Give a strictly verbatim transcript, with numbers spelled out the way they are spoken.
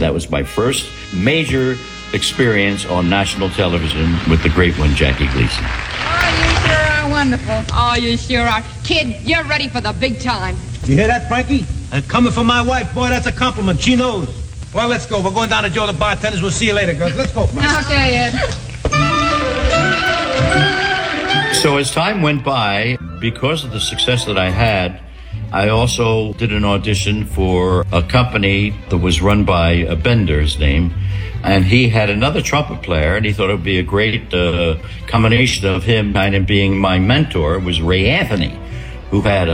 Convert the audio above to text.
that was my first major experience on national television with the great one, Jackie Gleason. Oh, you sure are wonderful. Oh, you sure are. Kid, you're ready for the big time. You hear that, Frankie? And coming from my wife, boy, that's a compliment. She knows. Well, let's go. We're going down to Joe the bartenders. We'll see you later, girls. Let's go, Frankie. Okay, Ed. So as time went by, because of the success that I had, I also did an audition for a company that was run by uh, Bender's name, and he had another trumpet player, and he thought it would be a great uh, combination of him kind of being my mentor. It was Ray Anthony, who had a